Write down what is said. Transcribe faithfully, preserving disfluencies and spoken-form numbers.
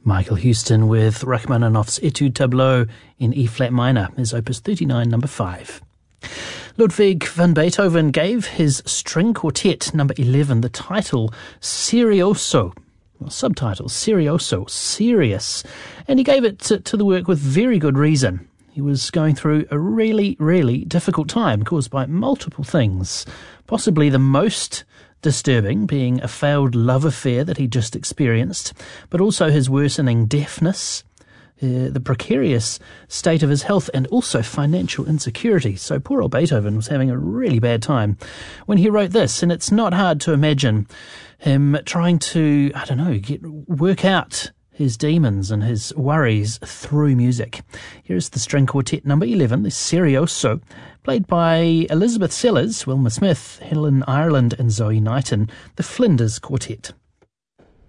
Michael Houston with Rachmaninoff's Etude Tableau in E-flat minor, his opus thirty-nine, number five. Ludwig van Beethoven gave his string quartet number eleven the title Serioso, well, subtitle Serioso, serious, and he gave it to, to the work with very good reason. He was going through a really, really difficult time caused by multiple things, possibly the most disturbing being a failed love affair that he just experienced, but also his worsening deafness, uh, the precarious state of his health, and also financial insecurity. So poor old Beethoven was having a really bad time when he wrote this, and it's not hard to imagine him trying to, I don't know, get work out his demons and his worries through music. Here's the string quartet number eleven, the Serioso, played by Elizabeth Sellers, Wilma Smith, Helen Ireland and Zoe Knighton, the Flinders Quartet.